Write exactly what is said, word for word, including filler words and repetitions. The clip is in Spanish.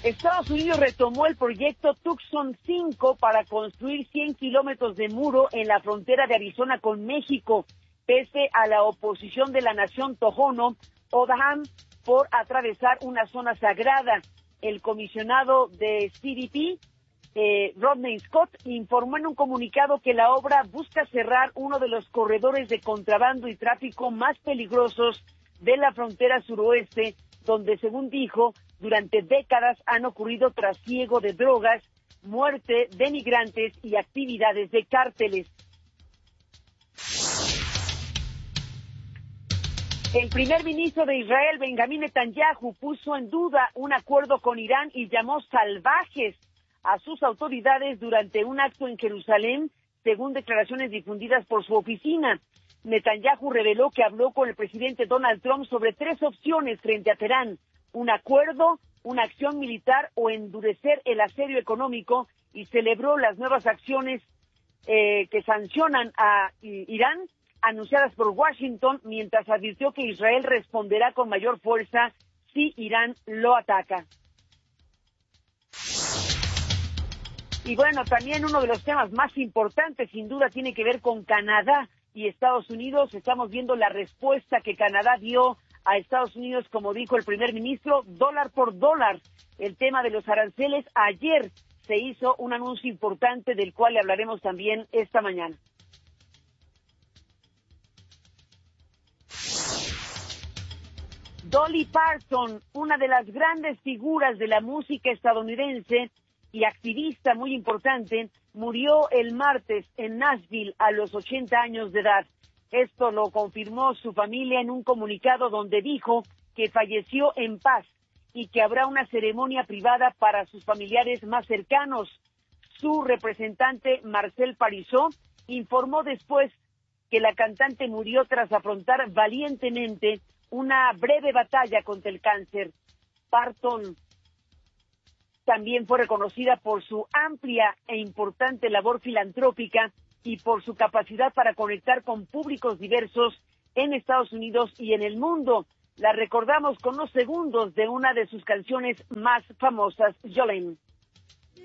Estados Unidos retomó el proyecto Tucson cinco para construir cien kilómetros de muro en la frontera de Arizona con México, pese a la oposición de la nación Tohono O'odham por atravesar una zona sagrada. El comisionado de C B P, eh, Rodney Scott, informó en un comunicado que la obra busca cerrar uno de los corredores de contrabando y tráfico más peligrosos de la frontera suroeste, donde, según dijo, durante décadas han ocurrido trasiego de drogas, muerte de migrantes y actividades de cárteles. El primer ministro de Israel, Benjamín Netanyahu, puso en duda un acuerdo con Irán y llamó salvajes a sus autoridades durante un acto en Jerusalén, según declaraciones difundidas por su oficina. Netanyahu reveló que habló con el presidente Donald Trump sobre tres opciones frente a Teherán: un acuerdo, una acción militar o endurecer el asedio económico, y celebró las nuevas acciones eh, que sancionan a Irán, anunciadas por Washington, mientras advirtió que Israel responderá con mayor fuerza si Irán lo ataca. Y bueno, también uno de los temas más importantes, sin duda, tiene que ver con Canadá y Estados Unidos. Estamos viendo la respuesta que Canadá dio a Estados Unidos, como dijo el primer ministro, dólar por dólar. El tema de los aranceles, ayer se hizo un anuncio importante del cual le hablaremos también esta mañana. Dolly Parton, una de las grandes figuras de la música estadounidense y activista muy importante, murió el martes en Nashville a los ochenta años de edad. Esto lo confirmó su familia en un comunicado donde dijo que falleció en paz y que habrá una ceremonia privada para sus familiares más cercanos. Su representante, Marcel Parisot, informó después que la cantante murió tras afrontar valientemente una breve batalla contra el cáncer. Parton también fue reconocida por su amplia e importante labor filantrópica y por su capacidad para conectar con públicos diversos en Estados Unidos y en el mundo. La recordamos con unos segundos de una de sus canciones más famosas, Jolene.